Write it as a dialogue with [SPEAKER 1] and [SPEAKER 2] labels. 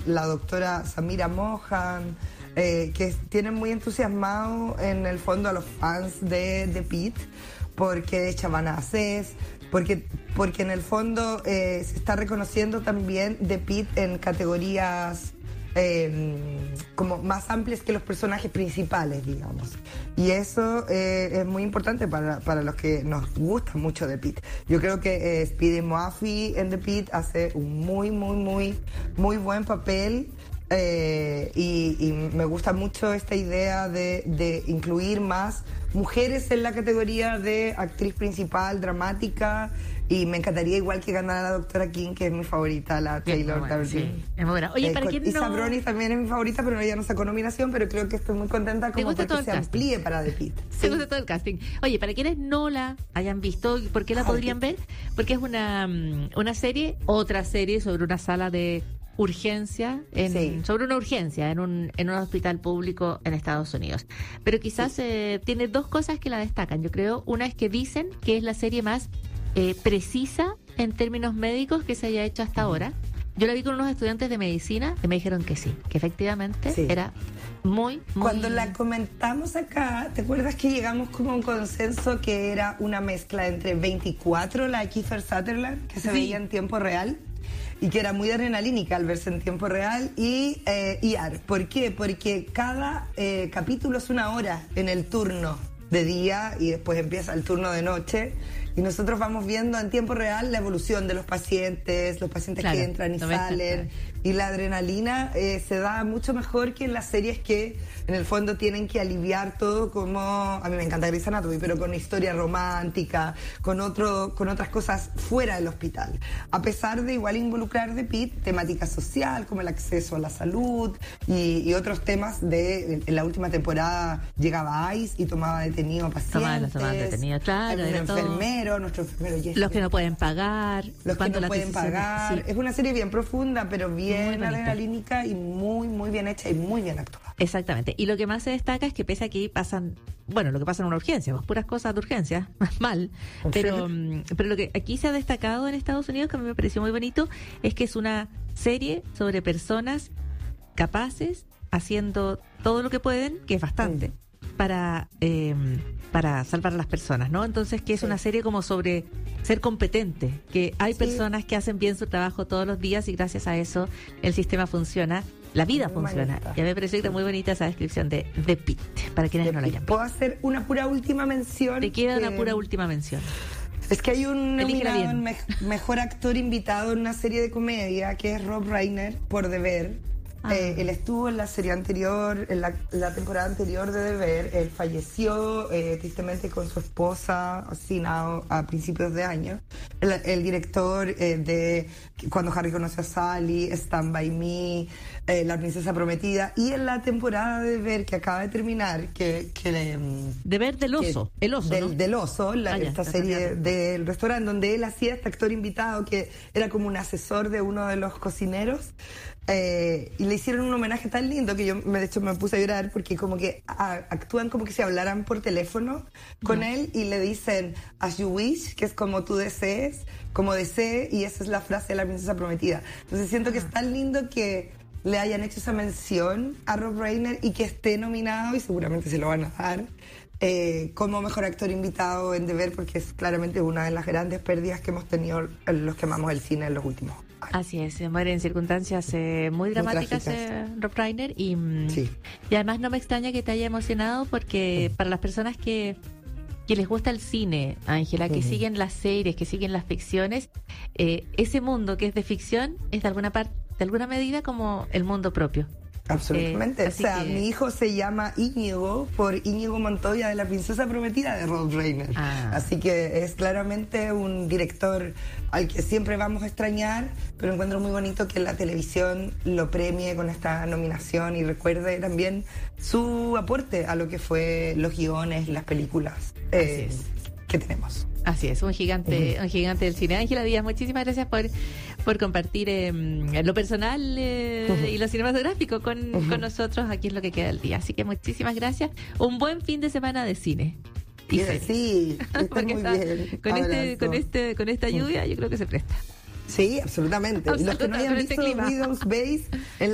[SPEAKER 1] la doctora Samira Mohan, que tienen muy entusiasmado en el fondo a los fans de Pitt, porque Shabana Aziz, porque en el fondo se está reconociendo también de Pitt en categorías como más amplias que los personajes principales, digamos. Y eso es muy importante para los que nos gusta mucho The Pitt. Yo creo que Speedy Murphy en The Pitt hace un muy buen papel. Y me gusta mucho esta idea de incluir más mujeres en la categoría de actriz principal, dramática, y me encantaría igual que ganara la doctora King, que es mi favorita, la Taylor Dardenne.
[SPEAKER 2] Sí, es muy buena. Oye, ¿para quién no?
[SPEAKER 1] Isa Brony también es mi favorita, pero ella no sacó nominación, pero creo que estoy muy contenta como porque se amplíe para The Pitt.
[SPEAKER 2] Se gusta todo el casting. Oye, para quienes no la hayan visto, ¿por qué la podrían ver? Porque es una serie, otra serie sobre una sala de urgencia, sobre una urgencia en un hospital público en Estados Unidos. Pero quizás tiene dos cosas que la destacan, yo creo. Una es que dicen que es la serie más precisa en términos médicos que se haya hecho hasta ahora. Yo la vi con unos estudiantes de medicina que me dijeron que sí, que efectivamente era muy...
[SPEAKER 1] Cuando la comentamos acá, ¿te acuerdas que llegamos como a un consenso que era una mezcla entre 24, la de Kiefer Sutherland, que se veía en tiempo real, y que era muy adrenalínica al verse en tiempo real, y ER? ¿Por qué? Porque cada capítulo es una hora en el turno de día y después empieza el turno de noche, y nosotros vamos viendo en tiempo real la evolución de los pacientes que entran y salen, y la adrenalina se da mucho mejor que en las series que en el fondo tienen que aliviar todo, como a mí me encanta Grey's Anatomy, pero con historia romántica, con otras cosas fuera del hospital, a pesar de igual involucrar de Pitt temática social como el acceso a la salud y otros temas. En la última temporada llegaba ICE y tomaba detenido a pacientes,
[SPEAKER 2] tomaban detenidos, claro,
[SPEAKER 1] un enfermero, nuestro enfermero Jesse,
[SPEAKER 2] los que no pueden pagar,
[SPEAKER 1] sí. Es una serie bien profunda, pero bien adrenalínica y muy bien hecha y muy bien actuada.
[SPEAKER 2] Exactamente. Y lo que más se destaca es que pese a que lo que pasa en una urgencia, puras cosas de urgencia, mal, pero lo que aquí se ha destacado en Estados Unidos, que a mí me pareció muy bonito, es que es una serie sobre personas capaces, haciendo todo lo que pueden, que es bastante, para salvar a las personas, ¿no? Entonces, que es una serie como sobre ser competente, que hay personas que hacen bien su trabajo todos los días y gracias a eso el sistema funciona, la vida funciona. Y a mí me pareció que está muy bonita esa descripción de The Pitt, para quienes no la hayan visto.
[SPEAKER 1] ¿Puedo hacer una pura última mención?
[SPEAKER 2] Te queda una pura última mención.
[SPEAKER 1] Es que hay un nominado en mejor actor invitado en una serie de comedia, que es Rob Reiner, por Deber. Él estuvo en la serie anterior, en la temporada anterior de Deber. Él falleció tristemente con su esposa asesinado a principios de año. El director de Cuando Harry conoció a Sally, Stand By Me, La princesa prometida, y en la temporada de Deber que acaba de terminar,
[SPEAKER 2] Deber del oso, el oso,
[SPEAKER 1] del oso, esta serie del restaurante donde él hacía este actor invitado que era como un asesor de uno de los cocineros. Y le hicieron un homenaje tan lindo que yo de hecho me puse a llorar, porque como que actúan como que si hablaran por teléfono con él y le dicen as you wish, que es como tú desees, como desee, y esa es la frase de La princesa prometida. Entonces siento que es tan lindo que le hayan hecho esa mención a Rob Reiner y que esté nominado, y seguramente se lo van a dar como mejor actor invitado en Deber, porque es claramente una de las grandes pérdidas que hemos tenido los que amamos el cine en los últimos años.
[SPEAKER 2] Así es, se muere en circunstancias muy dramáticas Rob Reiner, y además no me extraña que te haya emocionado, porque para las personas que les gusta el cine, Ángela, que siguen las series, que siguen las ficciones, ese mundo que es de ficción es de alguna medida como el mundo propio.
[SPEAKER 1] Absolutamente. Mi hijo se llama Íñigo por Íñigo Montoya de La princesa prometida de Rob Reiner. Así que es claramente un director al que siempre vamos a extrañar, pero encuentro muy bonito que la televisión lo premie con esta nominación y recuerde también su aporte a lo que fue los guiones y las películas que tenemos.
[SPEAKER 2] Así es, un gigante del cine. Ángela Díaz, muchísimas gracias por compartir lo personal y lo cinematográfico con nosotros aquí en Lo que queda del día. Así que muchísimas gracias. Un buen fin de semana de cine.
[SPEAKER 1] Sí, porque muy bien.
[SPEAKER 2] Con esta lluvia yo creo que se presta.
[SPEAKER 1] Sí, absolutamente. Y los que no hayan visto Widow's Base en